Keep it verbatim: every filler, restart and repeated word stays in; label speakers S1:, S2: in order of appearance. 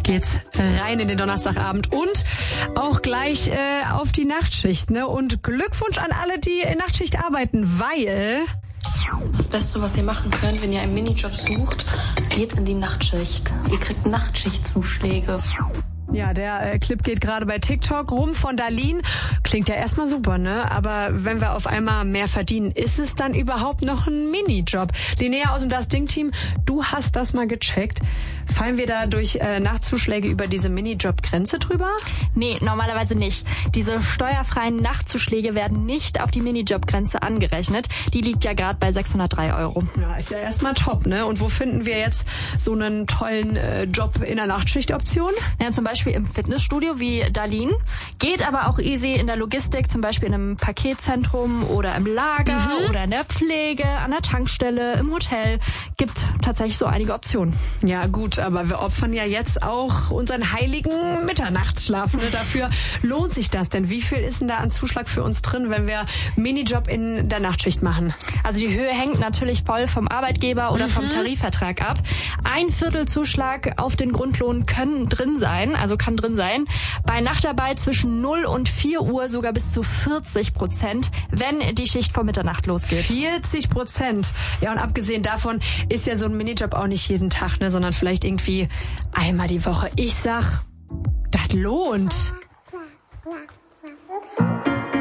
S1: geht's rein in den Donnerstagabend und auch gleich äh, auf die Nachtschicht. Ne? Und Glückwunsch an alle, die in Nachtschicht arbeiten, weil...
S2: Das Beste, was ihr machen könnt, wenn ihr einen Minijob sucht, geht in die Nachtschicht. Ihr kriegt Nachtschichtzuschläge.
S1: Ja, der äh, Clip geht gerade bei TikTok rum von Darlene. Klingt ja erstmal super, ne? Aber wenn wir auf einmal mehr verdienen, ist es dann überhaupt noch ein Minijob? Linnea aus dem Das Ding-Team, du hast das mal gecheckt. Fallen wir da durch äh, Nachtzuschläge über diese Minijob-Grenze drüber?
S3: Nee, normalerweise nicht. Diese steuerfreien Nachtzuschläge werden nicht auf die Minijob-Grenze angerechnet. Die liegt ja gerade bei sechshundertdrei Euro.
S1: Ja, ist ja erstmal top, ne? Und wo finden wir jetzt so einen tollen äh, Job in der Nachtschicht-Option?
S3: Ja, zum Beispiel im Fitnessstudio wie Darlene. Geht aber auch easy in der Logistik, zum Beispiel in einem Paketzentrum oder im Lager mhm. oder in der Pflege, an der Tankstelle, im Hotel. Gibt tatsächlich so einige Optionen.
S1: Ja gut, aber wir opfern ja jetzt auch unseren heiligen Mitternachtsschlaf. Ne? Dafür lohnt sich das denn? Wie viel ist denn da an Zuschlag für uns drin, wenn wir Minijob in der Nachtschicht machen?
S3: Also die Höhe hängt natürlich voll vom Arbeitgeber oder mhm. vom Tarifvertrag ab. Ein Viertel Zuschlag auf den Grundlohn können drin sein, also kann drin sein. Bei Nachtarbeit zwischen null und vier Uhr sogar bis zu vierzig Prozent, wenn die Schicht vor Mitternacht losgeht.
S1: vierzig Prozent. Ja, und abgesehen davon ist ja so ein Minijob auch nicht jeden Tag, ne, sondern vielleicht irgendwie einmal die Woche. Ich sag, das lohnt.